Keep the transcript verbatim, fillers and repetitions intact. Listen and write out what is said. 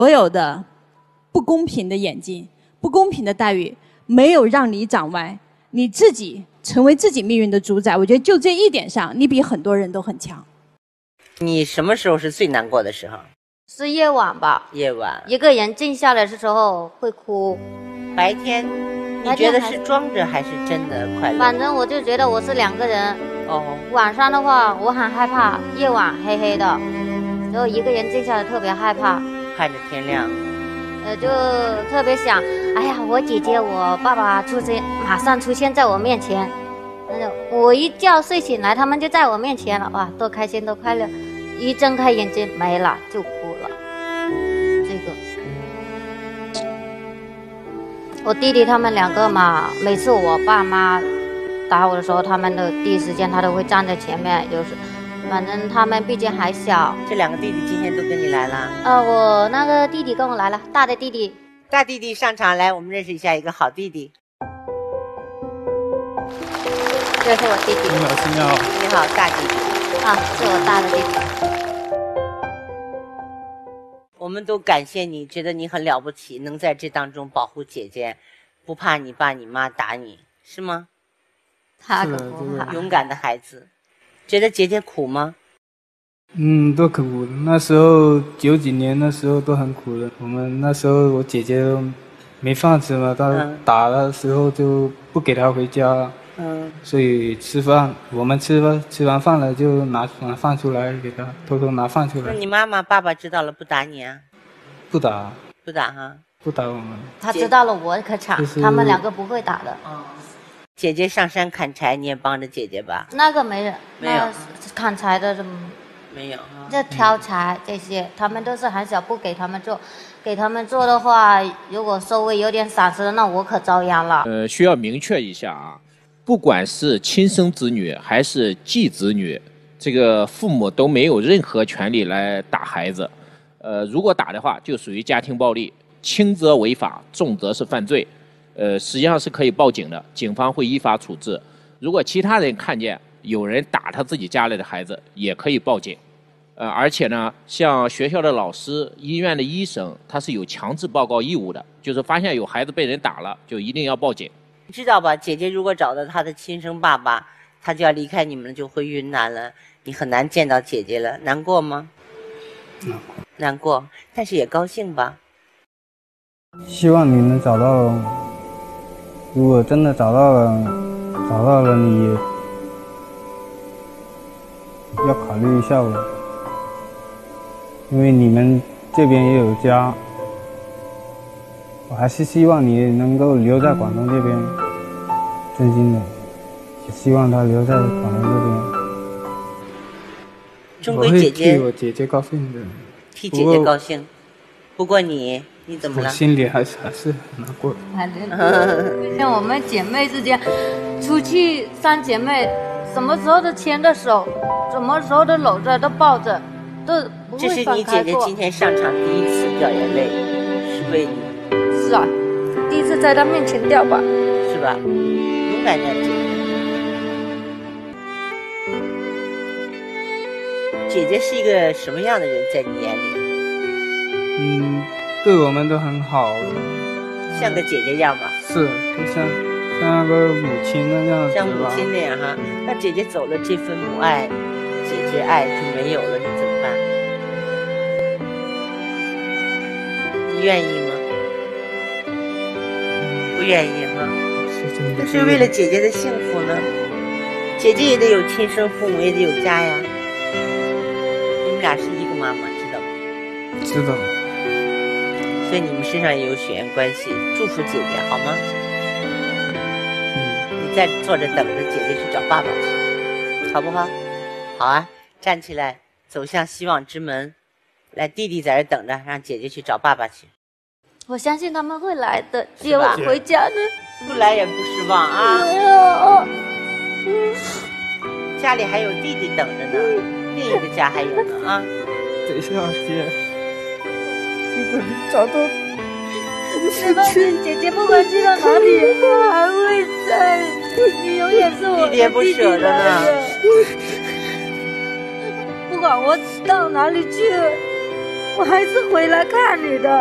所有的不公平的眼睛、不公平的待遇，没有让你长歪，你自己成为自己命运的主宰。我觉得就这一点上，你比很多人都很强。 你什么时候是最难过的时候？ 是夜晚吧？ 夜晚， 一个人静下来的时候会哭。 白天，你觉得是装着还是真的快乐？ 反正我就觉得我是两个人。 哦。 晚上的话，我很害怕，夜晚黑黑的，然后一个人静下来特别害怕， 看着天亮。 呃，就特别想，哎呀，我姐姐、我爸爸出现，马上出现在我面前。我一觉睡醒来，他们就在我面前了，哇，多开心，多快乐！一睁开眼睛没了，就哭了。这个，我弟弟他们两个嘛，每次我爸妈打我的时候，他们的第一时间他都会站在前面，就是，反正他们毕竟还小。 这两个弟弟今天都跟你来了？ 呃，我那个弟弟跟我来了，大的弟弟。 大弟弟上场来，我们认识一下一个好弟弟。 这是我弟弟。 你好，你好。 你好，大弟弟。 啊，是我大的弟弟。 我们都感谢你，觉得你很了不起，能在这当中保护姐姐，不怕你爸你妈打你，是吗？ 他可不怕。 勇敢的孩子。觉得姐姐苦吗？ 嗯，都可苦。那时候九几年那时候都很苦的。我们那时候我姐姐都没饭吃嘛，她打的时候就不给她回家。嗯，所以吃饭，我们吃饭吃完饭了就拿拿饭出来给他，偷偷拿饭出来。 那你妈妈爸爸知道了不打你啊？ 不打， 不打哈， 不打我们。 他知道了我可惨，就是、他们两个不会打的。 哦，姐姐上山砍柴，你也帮着姐姐吧？ 那个没人， 没有砍柴的什么没有哈。 这挑柴这些，他们都是很小，不给他们做。给他们做的话，如果稍微有点闪失，那我可遭殃了。 呃，需要明确一下啊。不管是亲生子女还是继子女，这个父母都没有任何权利来打孩子。呃，如果打的话，就属于家庭暴力，轻则违法，重则是犯罪。呃，实际上是可以报警的，警方会依法处置。如果其他人看见有人打他自己家里的孩子，也可以报警。呃，而且呢，像学校的老师、医院的医生，他是有强制报告义务的，就是发现有孩子被人打了，就一定要报警。 你知道吧？姐姐如果找到她的亲生爸爸，她就要离开你们，就回云南了。你很难见到姐姐了，难过吗？ 难过，难过，但是也高兴吧。 希望你能找到，如果真的找到了，找到了你，要考虑一下我，因为你们这边也有家。我还是希望你能够留在广东这边，真心的，也希望他留在广东这边。 终归姐姐， 我会替我姐姐高兴的， 替姐姐高兴。不过你，你怎么了？ 我心里还是还是很难过。 像我们姐妹之间，出去三姐妹，什么时候都牵着手，什么时候都搂着，都抱着，都不会分开过。 这是你姐姐今天上场第一次掉眼泪，是为你。 是啊，第一次在他面前掉吧， 是吧？勇敢点，姐姐。姐姐是一个什么样的人，在你眼里？ 嗯，对我们都很好， 像个姐姐样吧？ 是，就像像个母亲那样子吧。 像母亲那样哈。那姐姐走了，这份母爱、姐姐爱就没有了，你怎么办？你愿意吗？不愿意哈，那是为了姐姐的幸福呢。姐姐也得有亲生父母，也得有家呀。你们俩是一个妈妈，知道吗？ 知道。 所以你们身上也有血缘关系，祝福姐姐好吗？ 嗯。 你再坐着等着姐姐去找爸爸去，好不好？好啊，站起来，走向希望之门。来，弟弟在这等着，让姐姐去找爸爸去。 我相信他们会来的，接我回家的。 不来也不失望啊！ 哎呀， 家里还有弟弟等着呢，另一个家还有呢啊！ 等一下，姐，记得你找到没关系，姐姐不管去到哪里，我还会在，你永远是我的弟弟。 弟弟也不舍得呢。 不管我到哪里去， 我还是回来看你的。